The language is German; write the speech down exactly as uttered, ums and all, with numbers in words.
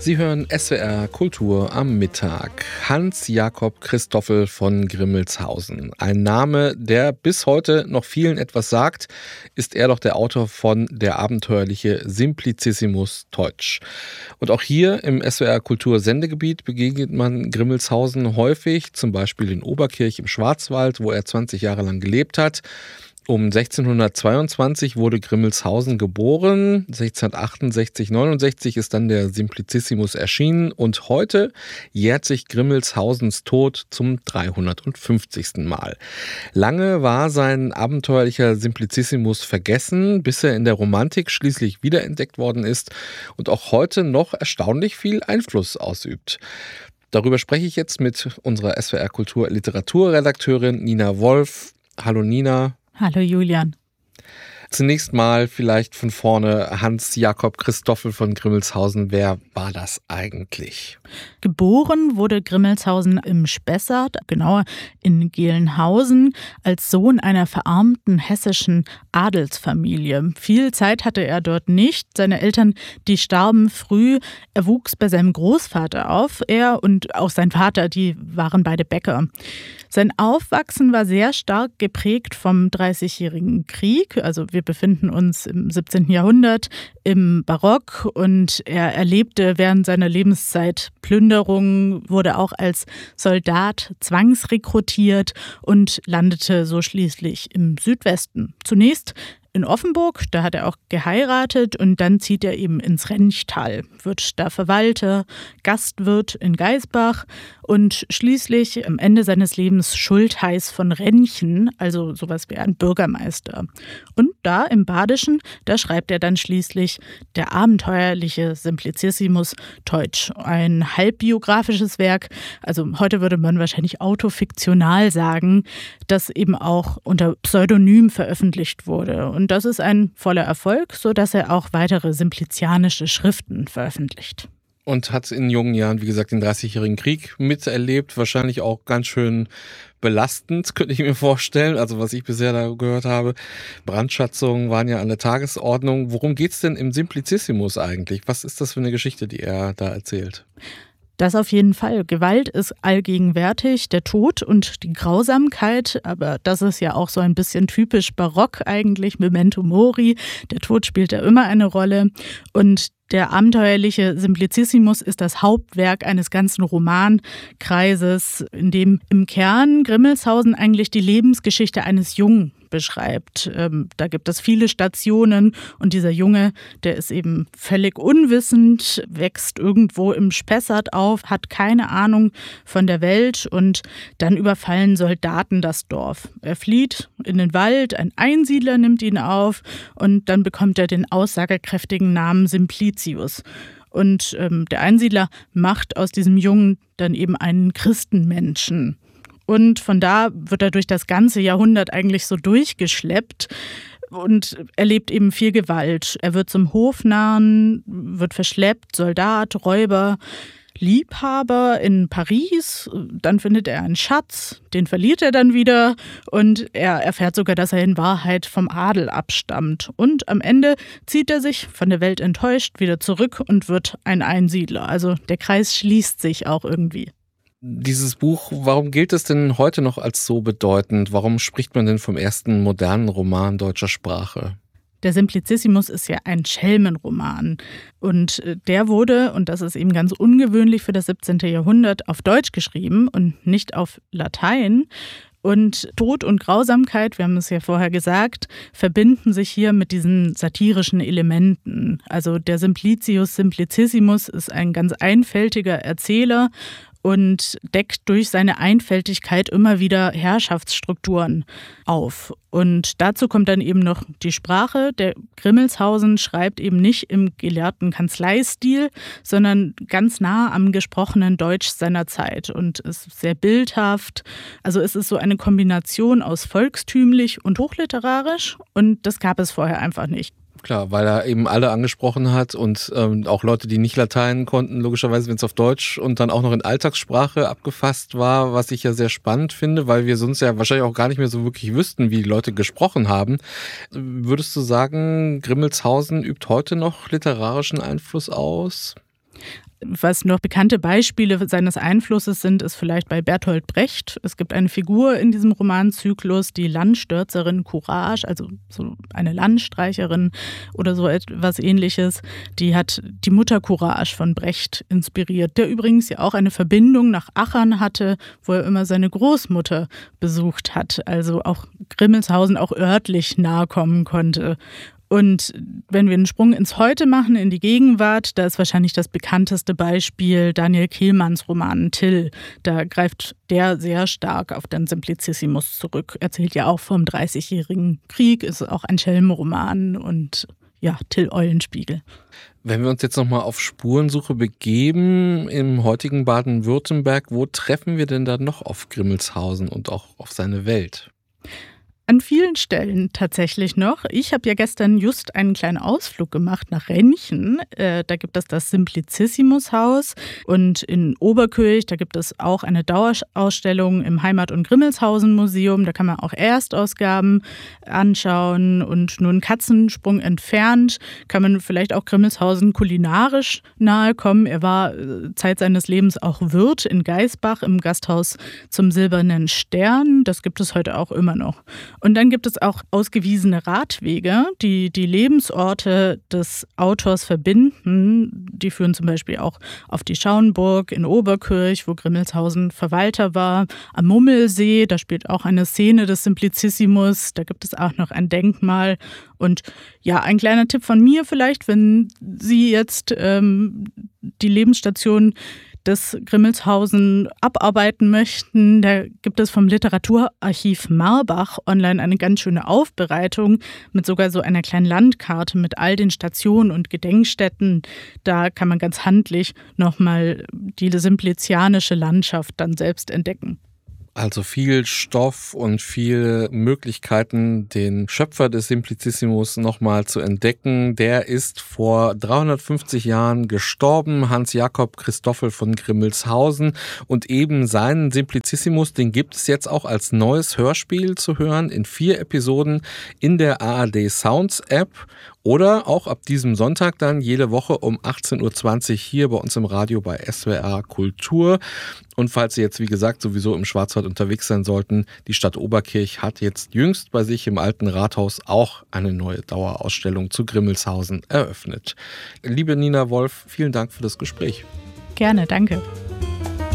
Sie hören S W R Kultur am Mittag. Hans Jakob Christoffel von Grimmelshausen. Ein Name, der bis heute noch vielen etwas sagt, ist er doch der Autor von Der abenteuerliche Simplicissimus Teutsch. Und auch hier im S W R Kultur Sendegebiet begegnet man Grimmelshausen häufig, zum Beispiel in Oberkirch im Schwarzwald, wo er zwanzig Jahre lang gelebt hat. Um sechzehnhundertzweiundzwanzig wurde Grimmelshausen geboren, sechzehnhundertachtundsechzig neunundsechzig ist dann der Simplicissimus erschienen und heute jährt sich Grimmelshausens Tod zum dreihundertfünfzigsten Mal. Lange war sein abenteuerlicher Simplicissimus vergessen, bis er in der Romantik schließlich wiederentdeckt worden ist und auch heute noch erstaunlich viel Einfluss ausübt. Darüber spreche ich jetzt mit unserer S W R Kultur Literaturredakteurin Nina Wolf. Hallo Nina. Hallo Julian. Zunächst mal vielleicht von vorne Hans Jakob Christoffel von Grimmelshausen. Wer war das eigentlich? Geboren wurde Grimmelshausen im Spessart, genauer in Gelnhausen, als Sohn einer verarmten hessischen Adelsfamilie. Viel Zeit hatte er dort nicht. Seine Eltern, die starben früh. Er wuchs bei seinem Großvater auf. Er und auch sein Vater, die waren beide Bäcker. Sein Aufwachsen war sehr stark geprägt vom Dreißigjährigen Krieg. Also wir befinden uns im siebzehnten Jahrhundert, im Barock, und er erlebte während seiner Lebenszeit Plünderungen, wurde auch als Soldat zwangsrekrutiert und landete so schließlich im Südwesten. Zunächst in Offenburg, da hat er auch geheiratet, und dann zieht er eben ins Renchtal, wird da Verwalter, Gastwirt in Geisbach und schließlich am Ende seines Lebens Schultheiß von Renchen, also sowas wie ein Bürgermeister. Und da im Badischen, da schreibt er dann schließlich Der abenteuerliche Simplicissimus Teutsch, ein halbbiografisches Werk, also heute würde man wahrscheinlich autofiktional sagen, das eben auch unter Pseudonym veröffentlicht wurde. Und das ist ein voller Erfolg, sodass er auch weitere simplizianische Schriften veröffentlicht. Und hat in jungen Jahren, wie gesagt, den Dreißigjährigen Krieg miterlebt. Wahrscheinlich auch ganz schön belastend, könnte ich mir vorstellen. Also was ich bisher da gehört habe. Brandschatzungen waren ja an der Tagesordnung. Worum geht's denn im Simplicissimus eigentlich? Was ist das für eine Geschichte, die er da erzählt? Das auf jeden Fall. Gewalt ist allgegenwärtig, der Tod und die Grausamkeit, aber das ist ja auch so ein bisschen typisch barock eigentlich, Memento Mori. Der Tod spielt da immer eine Rolle, und der abenteuerliche Simplicissimus ist das Hauptwerk eines ganzen Romankreises, in dem im Kern Grimmelshausen eigentlich die Lebensgeschichte eines Jungen beschreibt. Ähm, da gibt es viele Stationen, und dieser Junge, der ist eben völlig unwissend, wächst irgendwo im Spessart auf, hat keine Ahnung von der Welt, und dann überfallen Soldaten das Dorf. Er flieht in den Wald, ein Einsiedler nimmt ihn auf, und dann bekommt er den aussagekräftigen Namen Simplicius. Und ähm, der Einsiedler macht aus diesem Jungen dann eben einen Christenmenschen. Und von da wird er durch das ganze Jahrhundert eigentlich so durchgeschleppt und erlebt eben viel Gewalt. Er wird zum Hofnarren, wird verschleppt, Soldat, Räuber, Liebhaber in Paris. Dann findet er einen Schatz, den verliert er dann wieder, und er erfährt sogar, dass er in Wahrheit vom Adel abstammt. Und am Ende zieht er sich, von der Welt enttäuscht, wieder zurück und wird ein Einsiedler. Also der Kreis schließt sich auch irgendwie. Dieses Buch, warum gilt es denn heute noch als so bedeutend? Warum spricht man denn vom ersten modernen Roman deutscher Sprache? Der Simplicissimus ist ja ein Schelmenroman, und der wurde, und das ist eben ganz ungewöhnlich für das siebzehnte Jahrhundert, auf Deutsch geschrieben und nicht auf Latein. Und Tod und Grausamkeit, wir haben es ja vorher gesagt, verbinden sich hier mit diesen satirischen Elementen. Also der Simplicius Simplicissimus ist ein ganz einfältiger Erzähler und deckt durch seine Einfältigkeit immer wieder Herrschaftsstrukturen auf. Und dazu kommt dann eben noch die Sprache. Der Grimmelshausen schreibt eben nicht im gelehrten Kanzleistil, sondern ganz nah am gesprochenen Deutsch seiner Zeit und ist sehr bildhaft. Also es ist so eine Kombination aus volkstümlich und hochliterarisch, und das gab es vorher einfach nicht. Klar, weil er eben alle angesprochen hat und ähm, auch Leute, die nicht Latein konnten, logischerweise, wenn es auf Deutsch und dann auch noch in Alltagssprache abgefasst war, was ich ja sehr spannend finde, weil wir sonst ja wahrscheinlich auch gar nicht mehr so wirklich wüssten, wie die Leute gesprochen haben. Würdest du sagen, Grimmelshausen übt heute noch literarischen Einfluss aus? Was noch bekannte Beispiele seines Einflusses sind, ist vielleicht bei Bertolt Brecht. Es gibt eine Figur in diesem Romanzyklus, die Landstürzerin Courage, also so eine Landstreicherin oder so etwas Ähnliches. Die hat die Mutter Courage von Brecht inspiriert, der übrigens ja auch eine Verbindung nach Achern hatte, wo er immer seine Großmutter besucht hat. Also auch Grimmelshausen auch örtlich nahe kommen konnte. Und wenn wir einen Sprung ins Heute machen, in die Gegenwart, da ist wahrscheinlich das bekannteste Beispiel Daniel Kehlmanns Roman Till. Da greift der sehr stark auf den Simplicissimus zurück. Erzählt ja auch vom Dreißigjährigen Krieg, ist auch ein Schelmenroman und ja, Till Eulenspiegel. Wenn wir uns jetzt nochmal auf Spurensuche begeben im heutigen Baden-Württemberg, wo treffen wir denn da noch auf Grimmelshausen und auch auf seine Welt? An vielen Stellen tatsächlich noch. Ich habe ja gestern just einen kleinen Ausflug gemacht nach Renchen. Äh, da gibt es das Simplicissimus-Haus. Und in Oberkirch, da gibt es auch eine Dauerausstellung im Heimat- und Grimmelshausen-Museum. Da kann man auch Erstausgaben anschauen. Und nur einen Katzensprung entfernt kann man vielleicht auch Grimmelshausen kulinarisch nahe kommen. Er war Zeit seines Lebens auch Wirt in Geisbach im Gasthaus zum Silbernen Stern. Das gibt es heute auch immer noch. Und dann gibt es auch ausgewiesene Radwege, die die Lebensorte des Autors verbinden. Die führen zum Beispiel auch auf die Schauenburg in Oberkirch, wo Grimmelshausen Verwalter war. Am Mummelsee, da spielt auch eine Szene des Simplicissimus. Da gibt es auch noch ein Denkmal. Und ja, ein kleiner Tipp von mir vielleicht, wenn Sie jetzt ähm, die Lebensstation des Grimmelshausen abarbeiten möchten, da gibt es vom Literaturarchiv Marbach online eine ganz schöne Aufbereitung mit sogar so einer kleinen Landkarte mit all den Stationen und Gedenkstätten. Da kann man ganz handlich nochmal die simplizianische Landschaft dann selbst entdecken. Also viel Stoff und viele Möglichkeiten, den Schöpfer des Simplicissimus nochmal zu entdecken. Der ist vor dreihundertfünfzig Jahren gestorben, Hans Jakob Christoffel von Grimmelshausen. Und eben seinen Simplicissimus, den gibt es jetzt auch als neues Hörspiel zu hören in vier Episoden in der A R D Sounds App. Oder auch ab diesem Sonntag dann jede Woche um achtzehn Uhr zwanzig hier bei uns im Radio bei S W R Kultur. Und falls Sie jetzt, wie gesagt, sowieso im Schwarzwald unterwegs sein sollten, die Stadt Oberkirch hat jetzt jüngst bei sich im alten Rathaus auch eine neue Dauerausstellung zu Grimmelshausen eröffnet. Liebe Nina Wolf, vielen Dank für das Gespräch. Gerne, danke.